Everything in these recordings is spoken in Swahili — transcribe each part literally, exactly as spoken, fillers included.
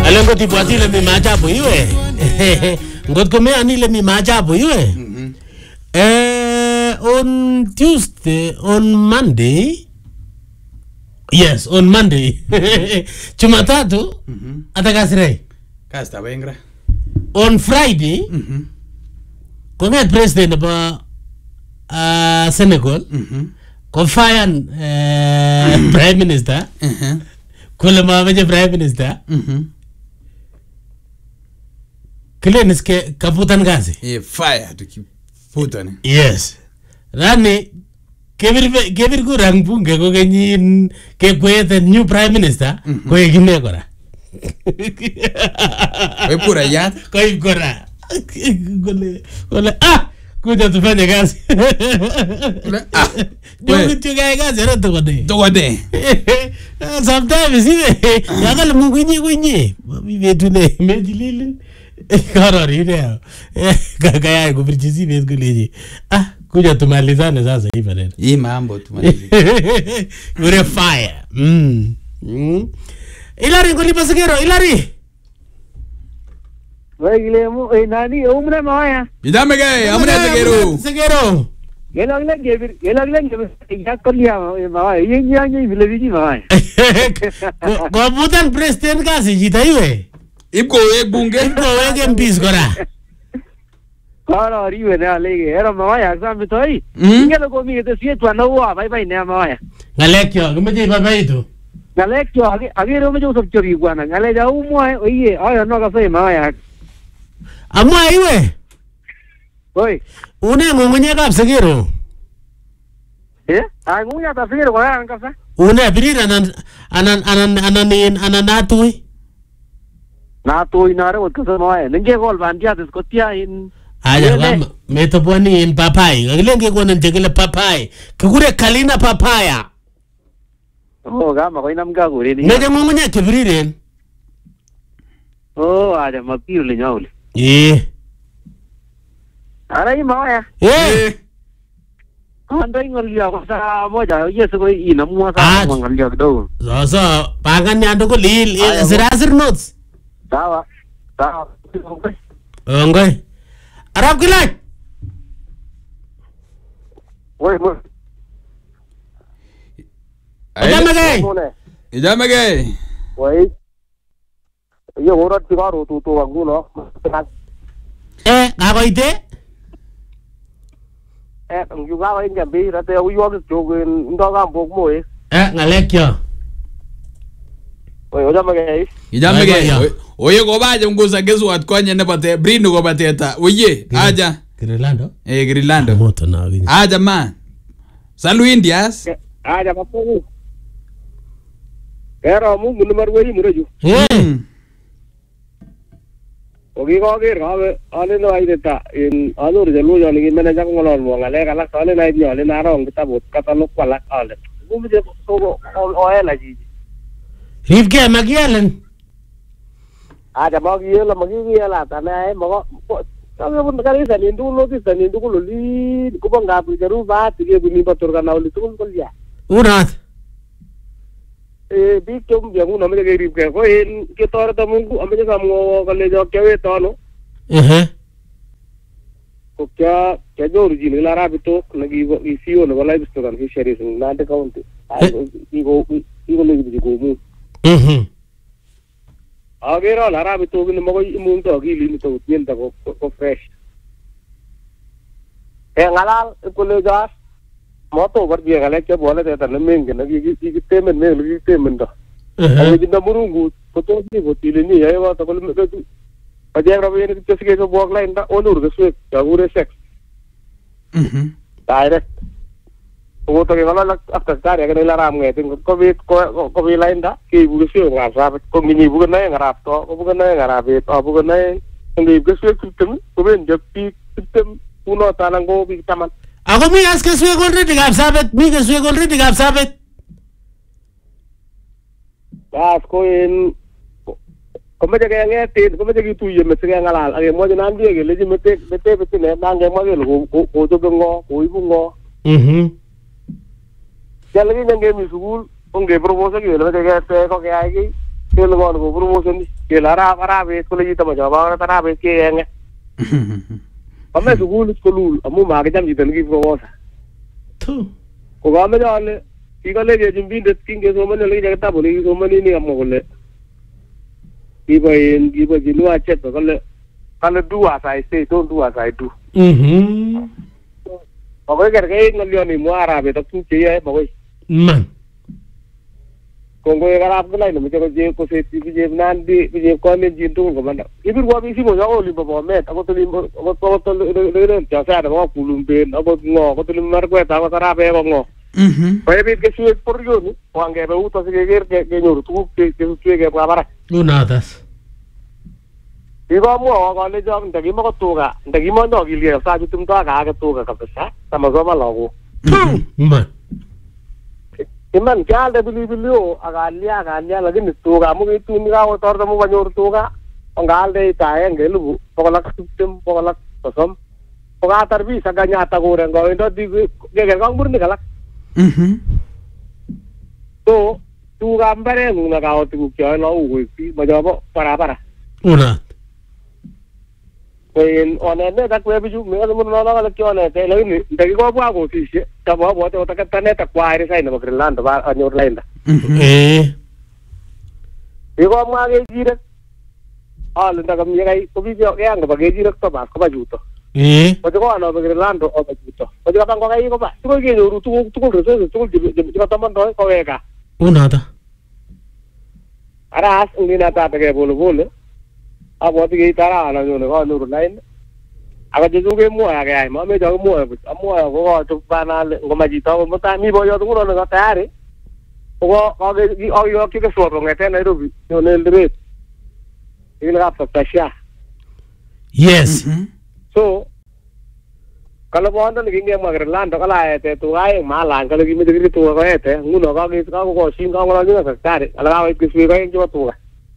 Alengo tibwati ile mi maajabu iwe. Ngotko meani ile mi maajabu iwe. Mhm. Eh, on Tuesday, on Monday. Yes, on Monday. Jumatatu. Mhm. Atakasirai. Kasta wengra. On Friday. Mhm. Konget president about uh, Senegal. Mhm. Konfayan uh, Prime Minister. Mhm. Kule mawaje Prime Minister. Mhm. Kile niske kaputan gazi. Eh, fire tukiputa ni. Yes. Rani kebir kebir kurang bunge ko kenyin ke kwete new Prime Minister ko ekine kora. We pura yat. Ko ikora. Kole kole ah kuja tufanye kazi. Ah. Ndio kitu gani kazi era to kode. Tokode. Sometimes ibe yakala mungu nyi kunyi. Bibetu ne medililin. Karari leo. Kaka kubirchizi bet kuleji. Ah kuja tumalizane sasa hivi neno. Hii mambo tumalize. We're fire. Mm. Mm. Ilari ngolipa Segero, Ilari. Wewe mu eh nani umre maya. Idame gay, amne Segero. Segero. Gelagla gebir, gelagla gebir. Ya kolia maya. Ye nya nya bilebiji maya. Ko butan president kasi jita iwe. Ibko ek bunge. Ko wege mpis kora. Kara riwe na lege. Era maya sambe toi. Mhm. Ngelo ko mi te sie tu na wa bye bye na maya. Ngalekyo, kumeje baba itu. Ngalek yo agi agi ro me jo sob chori bwana. Ngale ja umo oye, ayo no ka fe maya. Amwa iwe. Oi. Une ngungunye kap Segero. Eh? Ai ngunya ta fe ko ya ngasa. Une birira anan anan anan anan anan atui. Na to inare ko sa maya. Nge gol ban dia des ko tia in. Aja kama metoponi in papai. Ngilenge kwa ntegele papai. Kikure kalina papaya. Oh gama ko inam ga gure ni. Nege ngungunye kibiriren. Oh aja mapiule nyaule. Eh. Ara maya. Eh. Ando ingolya ko sa moja yeso ko ina mo Ah. sa ngolya do. So so pagan nyando ko lil zirasir notes. Sawa. Sawa. Ongoy. Arab kilay. Woi mo. Idame gay. Idame gay. Woi. Yo ora tigaro tu tu angulo. Eh, ngakoite? Eh, ngu ga wa inga bi ra te u yo ke jogen ndo ga mbok mo e. Eh, ngalekyo. Woi oja magay. Idame Bye, bye, gay. yeah. Oye ko baje ngusa kesu at konye ne pate brino ko pateta. Oye, aja. Grilando. Eh, Grilando. Moto na wini. Aja man. Salu Indias. Aja papo. Era mu mun mar wei mureju. Eh. Ogi ko ge ga ale no ai deta in alur de lu yo ni mena jang ngolon mo ngale kala ale na ni ale na ro kita bot kata lu kwala ale. Mu je so o ela ji. Rifke magialen. Aja mo gi la mo gi la ta na mo ko kami pun kali sa ni dulu ti sa ni dulu li ko bang ga pu jaru ba ti ge buni patur ka na uli tu ko ya. Urat. Eh bi kum ya mu na me ge rip ke ko en ke tor ta mungu ame ga mo ka le jo ke we to no. Eh. Ko kya kya jo original la ra bi to na gi gi si o no la bi to kan fi sheri sun na de kaunti. Ai gi go gi go le gi go mu. Mhm. Agera la ra bi to ni mo ko mu to gi li ni to tien ta ko ko fresh. Eh ngalal ko le gas moto bar dia kala ke bola te ta meng na gi gi temen meng gi temen da. Ai gi na murungu ko to ni ko tile ni ai wa ta ko me tu. Pa dia ra bi ni te sige ko bok line da onur ge swek ka ure sex. Mhm. Direct. Ko to ge wala la after tar ya ge la ram nge tin ko bi ko ko bi line da ki bu ge swek nga sa ko ngi bu ge na nga rap to ko bu ge na nga rap to bu ge na ngi ge swek tim ko ben je pi tim uno ta na go bi taman. Ako mi as ke suwe already gap sabet, mi ke suwe already gap sabet. Gas ko in ko me jage nge tin ko me jage tu ye me se ngalal age mo nan die ge le ji me te me te te ne na nge mo ge ko ko to ngo ko ibu ngo. Mhm. Ya le nge mi sugul ko nge propose ge le jage te ko ge ai ge kele ngon ko promotion kele arab arabet kole chito machoba oret arabet keyenge ame sukulit kolul amu makicham chito nekipkowosa tu ko kameche ale kikole chumbindet kingesomani ole kichek kitabu nekisomani ni kamwa kole kibo in kibo chinua chepe kole kale do as I say don't do as I do mhm makoi kerkeit ng'olyoni mwa arabet ak tuguk cheyoe makoi man kongoi karab kilai nemoche kochep koseti bichep Nandi bichep Kalenjin tugul komanda ibirwo biik simoit akot olimbo Bomet akot olimbo akot olekile Chasea nebo Kapkulumben akot ng'o akot olimbo Merkwet akot arabek ko ng'o koebit keswek bororioni ko angebe uto sikeker kenyoru tuguk chesutwek kebwa barak unatas kikomwowo kolecho ndakimoko tuga ndakimondo okilgei sachu tumdo akake tuga kabisa tamasoma lagok man iman kialde pilipilio akalya akalya lakini tuga amu kitun kakotorto amu kanyor tuga ongaalde ita aenge elipu bokol ak tiptem bokol ak sosom kokatar bis akanyata kuren kawendoti keker kong murenik alak so tuga mbareng'ung nakawo tuguk cheyoe lau koek biik machobo barabara unat koin onenet ak webichu mekasumunono kole kionete lakini ndakikobwa kosishe tabobwote kotaketanet akwa risai nebo Greenland ba anyor lainda eh kikomwa kechirek ale ndakamie kai kobiik keyan koba kechirek tobas koba chuto eh koche koan obe Greenland obe chuto koche kaba ngokaik koba sikoi kenyoru tuguk tugul resources tugul chekatomondoi koweka unata aras nginatatake polepole abwoti keit arawet anyone kanyoru lain ako chechu kemwoe akeyai mameche akimwoe buch amwoe kokochop bana ale ngoma chito ko mutai mi boyot nguno neko tayari ko kakiyokyi keswot kong'ete Nairobi nyone Eldoret ikile kapsaptasha yes so kale bondoni kingemwa Greenland kalaete tuga aeng malany kale kimeche kiri tuga koete nguno kakokoshin kang'ololchin ak daktari ale kakoib keswek aeng chebo tuga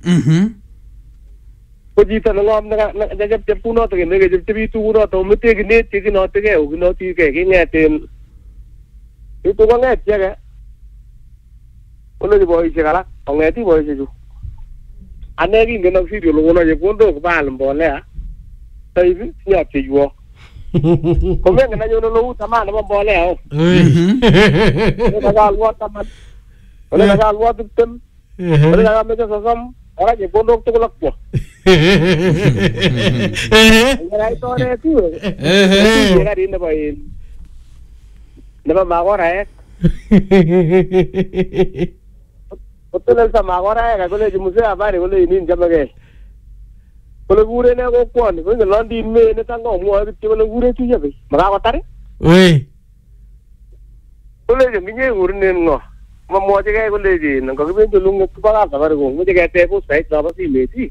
ko chito neng'om nekachepchep kunoto kene kechepchepitu kunoto omete kinetye kinotigei okinotikei king'eten itu kong'et age kolechi boisiek alak kong'eti boisiechu ane kingen ak serial kono chepkondok baal mbolea sahivi sinyapcheiwo komengen anyun ole u tamaa nebo mbolea o ole kakalwo taman ole kakalwo tiptem ole kakameche sosom ora chepkondok tugul akwo ng'eraitoret iwe karit nebo in nebo makoraek kotelelso makoraek kolechi mzee habari kole inin chamegei kole kure ne kokwoni kongen London me netangomwoe kityo kole kure chuchebe makakotar we kolechi minye kurinen ng'o mamwochigei kolechin kakibenchi olung'et kobo kapsafaricom moche ketech bustait nobo simet ii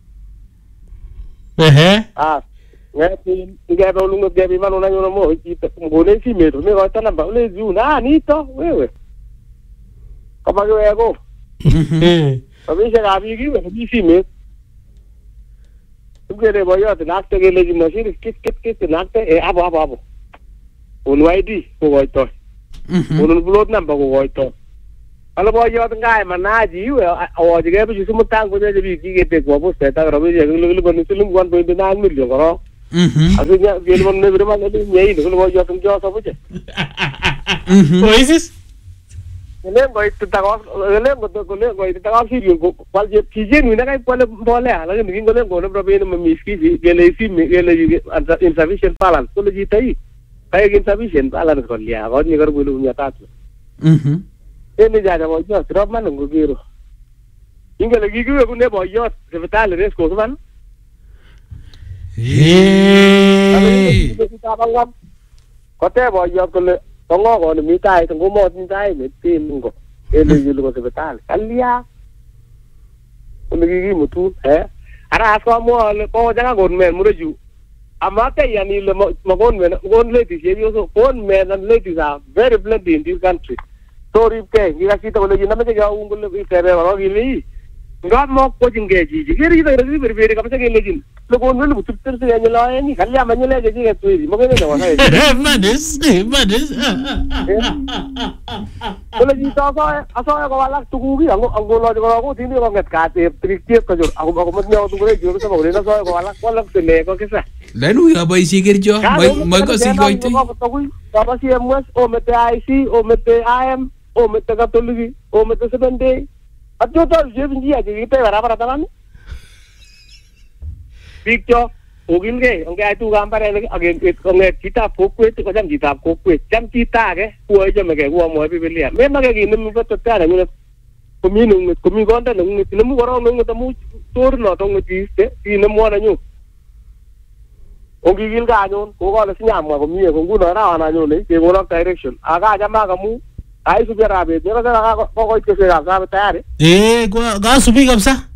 ehe as ng'etin ngebe olung'et kepimanun anyun amwochi chito ngonech simet mekoito namba olechi yun ah nito wewe komakiweko rabisiekab biik iwe komi simet ibkele boyot inakte kelechi mashinit kit kit kit inakte eh abo abo abo konu I D kokoitoi konun plot number kokoitoi ale boyot ngae manaji iwe awochigei bichu simutai konyeche biik kiketekwo bustet ak rabisiek kiliponi siling one point nine million korok asikeliponi nebiriman elinyeini kole boyot ngioso buche oisis Kelen koitita kelen kolen koitita kapsirion kwal chepchichenywi nekaikwale mbolea lakini kingolen konem rabinik mamiskisi kele simi kele insufficient balance kole chito ii kaek insufficient balance kolya konyi karibu elipu mia tatu ene jaja boyot sirop man ngokero ingele kikiwekune boyot sipitali res kosuban koteb boyot kole kong'o koni mi tait ngomotinye tait netin ngo kele kile ko sipitali kalya kole kikimutun eh ara as komwa ale kochang'a konmen murechu amateyan ile makonmen kon ladies chepyosok konmen and ladies are very plenty in this country so ripkei ngikas chito kole chinameche keaun kole itebe korok ile ii ngap mokwochin chichi kere chito kele kiberberi kabisa kelechin lo kon welu tiptir se nyelo ni kalya manyele je je tuiri mo ngene no na Madis, madis. Kalau kita asal asal aku walak tugu ki, aku aku lo juga aku tini aku nget kate trik-trik kajur. Aku aku mesti aku tugu juru sama boleh asal aku walak walak sini aku kisah. Lalu ya apa isi kerja? Mai ko si ko itu. Apa sih M S, o mete I C, o mete I M, o mete Katoliki, o mete seven day. Atau tu je binji aja kita berapa rata kan? Picture. Ogin ke, angke itu gambar lagi, agen angke kita fokus itu macam kita fokus, jam kita ke, gua aja mereka gua mau apa beli ya, memang kayak gini muka tertarik, ni kominung, komin konten, ni nemu orang nemu temu tur no, temu di di nemu orang nyu, ongi gil kanyon, gua kalau senyam gua komin, gua nara anak nyu ni, dia gua direction, agak aja mah kamu, ayo supaya rapi, dia kata agak kau kau itu sudah agak tayar. Eh, gua gua subi kapsa.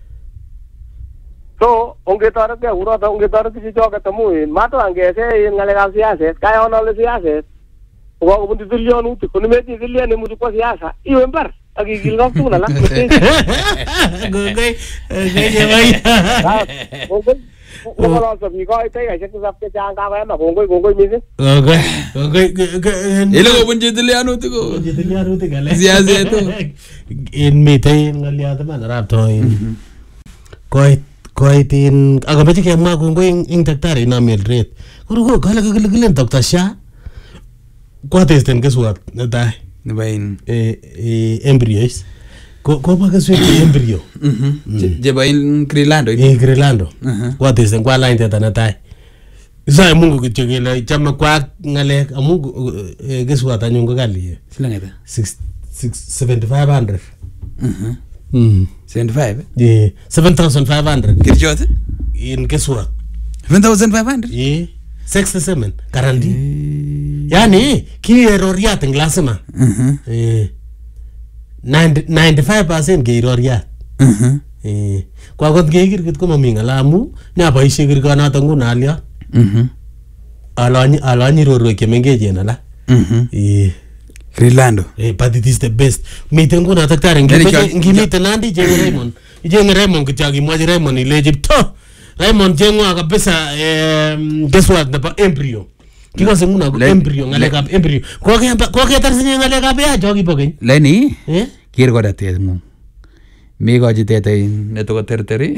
So, ongke tarik ya, urut ongke tarik si cowok ketemuin, matu angke saya yang ngalekan siasat, kaya orang oleh siasat, gua aku pun ditilian utuh, kalau mesti ditilian ni musuh siasat, iyo emper, lagi gilgam tu nala, Gue gue gue jawai. ongke, ongke kalau sepi kau itu ya, saya sampai jangan kau emang, ongke ongke misi, Gue gue gue. Ilo ko pun ditilian utuh ko. Ditilian utuh kale. Siasat tu. In meeting ngaliat teman Arab toin. Koi koitin aga beti ke ma ko ing ing daktari na Mildred kuru ko kala kala kala doktor Sha ko testen ke suat dai Bain. e e embryos ko ko pa ke suat embryo Mhm. Je bain Grilando. e Grilando ko testen kwa line tata na dai sai mungu ke chegela chama kwa ngale amu ke suat anyung ko kali Silang eta. six six seventy five hundred Mhm. mm seventy-five. yeah seven thousand five hundred Kerja tu? in ke suat one thousand five hundred. yeah sixty-seven karandi yani ki eroriat en lasema Mhm. eh ninety-five percent ke eroriat Mhm. eh kwa got ke gir kit ko mami ngalamu nya boisie gir kana tangu nalia Mhm. alani alani roro ke mengeje nala Mhm. eh Grilando. eh but it is the best miten kuna daktari Nani cha- ngi miten nandi je Raymond je Raymond kitagi mwaji Raymond ile jipto Raymond jengwa kabisa eh guess what na embryo kiko singuna Le- embryo ngale kap embryo ko ke ko ke tar sinye ngale kap ya jogi pokeny Leni. eh Kir ko datet mo. Mi ko jitete neto ko terteri.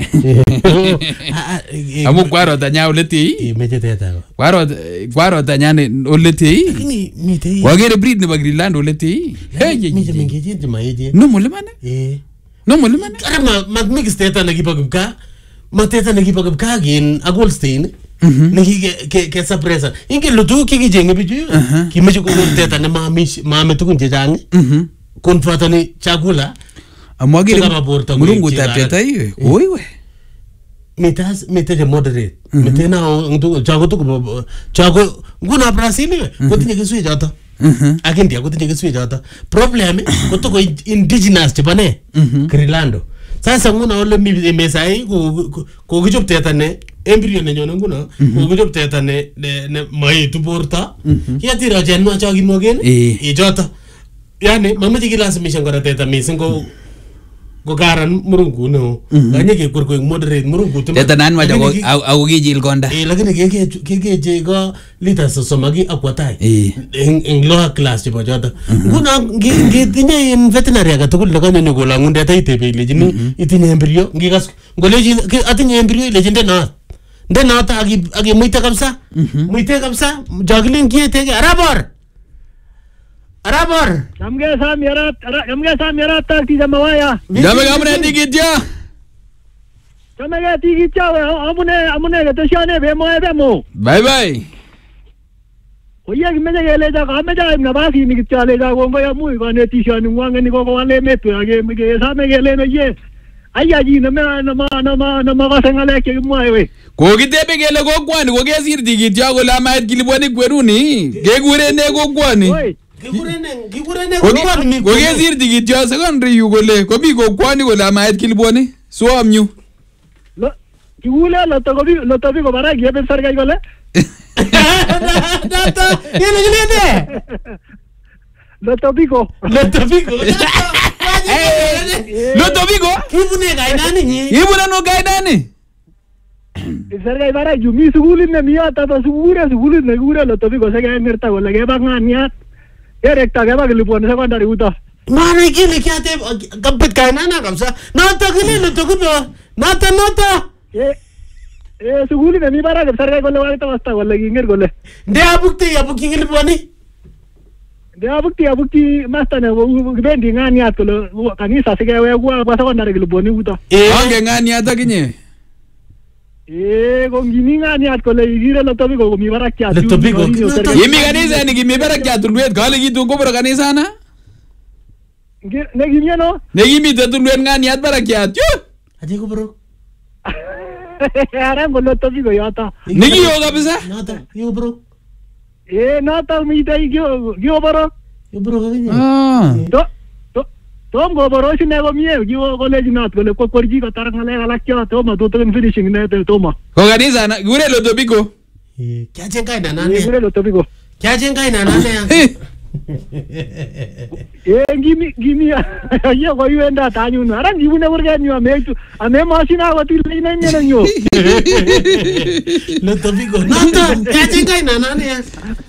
Amu kwaro tanya uleti. eh meje teta ko Kwaro kwaro tanya ne uleti. lakini mite Wagere breed ne Grilando uleti. Hey. meje mengeje jema yeje No mulimane. eh No mulimane. kara ma ma mix teta na kipagubka ma teta na kipagubka gin agolstein niki ke ke ke surprise inge lutu ki ki jenge biju ki meje ko teta na ma mi ma me tukun je jang Mhm. kon fatani chakula Amwagire Chika maborta mulungu chika- tateta hiyo. Oi we. mitas mite je moderate mite na ndu chago tu chago nguna Brazil ko tinye keswe jata Mhm. akin dia ko tinye keswe jata problem ko to ko indigenous chepane Grilando sasa nguna ole mi mesai ko ko kichop teta ne embryo ne nyone nguna ko kichop teta ne ne ne mai tu borta ya tira jenwa chagi mogen Eh. e jata yani mamaji kilasimisha ngora teta mising ko ko garan murungu no ganye ke kurko moderate murungu tu Teta nan ma jago au gijil konda. eh lakini ke ke ke ke je go lita so somagi akwatai Eh. en en lower class tipo jota nguna ngi ngi tinye in veterinary aga tukul lo kanyo gola ngunde ta itepe ile jini itinye embryo ngi gas ngoleji atinye embryo ile jinde na nde na ta agi agi muite kabisa muite kabisa jagling kiye tege arabor arabor Namge sam yarat, namge sam yarat tak ti jamawaya. Dame kamne digitya. Jamage ti gichawa, amune amune ke tshane be mo be mo. Bye bye. Oye kimeje gele ja kameja na basi ni gichale ja gongo ya mu ga ne tshane ngwange ni gogo wale metu age mige same gele no ye. Aya ji na ma na ma na ma na ma ga sangale ke mo we. Ko kitebe kele kokwani ko kesir digitya ko la mait kiliponi kweruni. Kekure ne kokwani. Oi. Kigurene kigurene Ko ko ni ko kesir digitya secondary yu kole ko bi kokwani ko la mait kiliponi. Swam nyu. Lo kigule lo to bi lo to bi ko bara ge be sarga gole. data yele yele Lo to bi ko. le topiko Lo to bigo. kibune ga nani ni Ibuna no gaidani. Serkai barak yu mi sukulit nemi yoto to sukure sukulit nekikure Lotopiko sekemirta kole keba ng'aniat. Kerekta keba Kilipwoni secondary yuto. Mara kile kiatep kapit kainana kabisa. Noto kile Lotopiko. Noto noto. Eh eh sukulit nemi barak serkai kole wakitawasta kole kinger kole. Nde abukti abukti Kilipwoni. Nde abukti abukti master nebo kibendi ng'aniat kole kanisa sikewekwa kwa secondary Kilipwoni yuto. Onge ng'aniat akinye. Eh ko ngimi ng'aniat kole ikire Lotopiko komi barakyat. Lotopiko. Yimi kanisa ni kimi barakyat tulwet kale kitu kobro kanisa na? Nekimi ano? Nekimi tulwet ng'aniat barakyat. Yu. Aje ko bro. Aram ko Lotopiko yoto. Nikiyo kabisa. Noto yo bro. Eh noto mitei kyo kyo boro. Yo bro kakinye. Ah. To to tom go boro sine komie kyo college not kole kokwerji kotar ng'alek alak kyo tomo tutukin finishing ne tomo. Ko kanisa na kure Lotopiko. Eh kiachen kaina Eh nane. kure Lotopiko. Kiachen kaina nane. Eh ngimi ngimi ayo ko yuenda tanyun ara ngibune kurgen yu ametu ame mashina ko tilai na nyene nyo. Lotopiko. Noto kiachen kaina nane.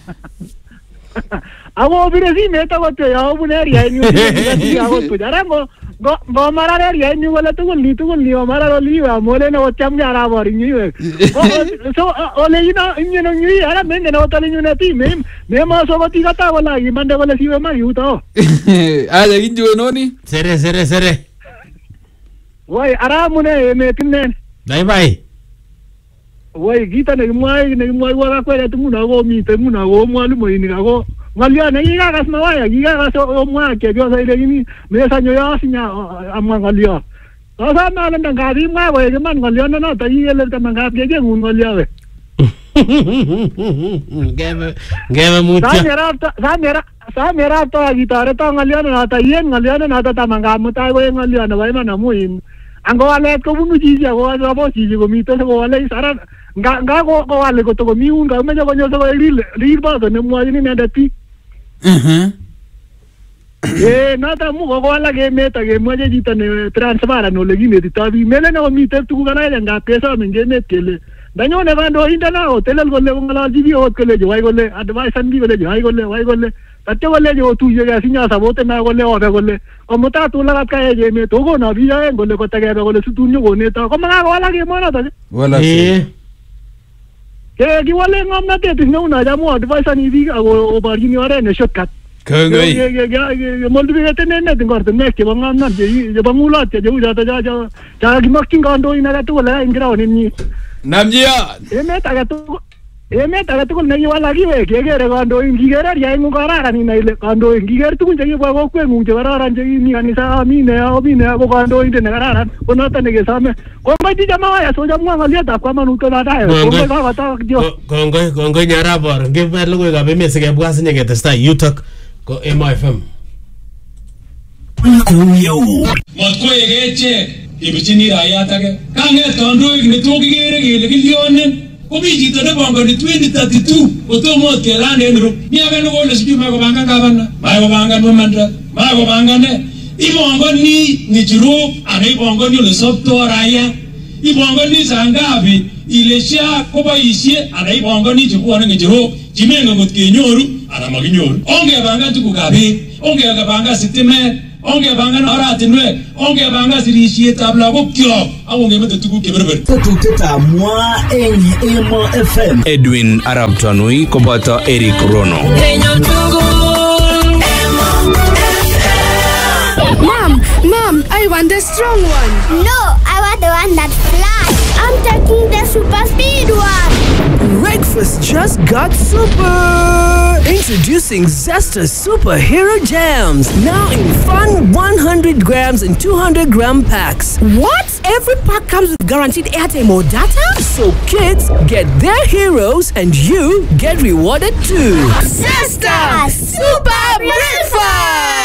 Ako bire si meta ko te ya bune ria nyu si ako to ara go go go mara ria nyu wala to ni to ni mara ro li wa mole no cham ya ra bor nyu. So ole ina nyu no nyu ara men no to nyu na ti me me ma so ko ti kata wala i mande wala si ma yu to. Ala kinjo noni. Sere sere sere. Wai ara mune me tinne. Bye bye. Wai kita ne mwai ne mwai wa kwa ya tumuna go mi temuna go mwalimu ini go ngalio ne giga gas mawaya giga gas o mwa ke yo sai le ni me sa nyo ya sinya amwa ngalio asa ma le ndanga di mwa we ke man ngalio no no ta yi le ta manga ke ke ngun ngalio we Gebe gebe mucho. sa mera sa mera sa mera to gitare to ngalio no ta yen ngalio no ta ta manga muta we ngalio no we mana muin ango ale ko bunu ji ja go ga bo ji go mi to go ale sara nga nga go go ale ko to go mi un ga me go nyo to ri ri ba to ne mwa ni na dati Mhm. Eh nata mu go ala ge meta ge mo je jita ne transfera no le gine di tabi mele no mi te tu kana ile nga pesa men ge net kele danyo ne vando inda na hotel go le ngala ji bi hot kele jo ai go le advice an bi go le jo ai go le ai go le tatte go le jo tu je ga sinya sa bote na go le o go le o mo ta tu la ka ye me to go na bi ya go le ko ta ge go le su tu nyo go ne ta ko ma go ala ge mo na ta Wala. Eh. ke gi wale ngam na te tu no na ja mo advice an bi go o bar ni ore ne shortcut Kongoi. Moldu bi tene ne tin gorte ne ke bangam na je je bangulat je uja ta ja ja ja gi makin gando ina ga tu la ingra oni ni Namjia. e me ta ga tu e me ta ga tu ne gi wala gi we ke ge re gando in gi gera ya ngu gara ra ni na ile gando in gi ger tu je gi ba go kwe ngu je gara ran je ni ani sa mi ne o mi ne go gando in ne gara ran ona ta ne ge sa me ko mai ti jama ya so jama ngalia ta kwa manu to la da ko me ga ta jo Kongoi kongoi nyara bor. Gebe lugo ga be mese ke bwase nye ke testa yutok ko M F M. Matko yegeche ibichini raiyat age kanget kandoik netokigere kele kilyonen komi chito nebongoni twenty thirty-two kotomo keran en ru mi age nekole sijui mae kopangan gavana mae kopangan womanda mae kopangan ne ibongoni ng'echirok ana ibongoni ole soptoo raia ibongoni saa ngapi ile SHA koboisie ana ibongoni chebwone ng'echirok chimengen ngot kenyoru ana makinyoru ongepangan tugukab beek ongepangan sitimet ongepangan oratinwek ongepangan sirisietab lagokyok ak ongemete tuguk cheberber. Tetutietab mwa eng Emo F M. Edwin Arab Tanui koboto Eric Rono. Mom, Mom, I want the strong one. No, I want the one that flies. I'm taking the super speed one. Breakfast just got super! Introducing Zesta Superhero Jams. Now in fun one hundred grams and two hundred gram packs. What? Every pack comes with guaranteed airtime or data? So kids get their heroes and you get rewarded too. Zesta Super Breakfast!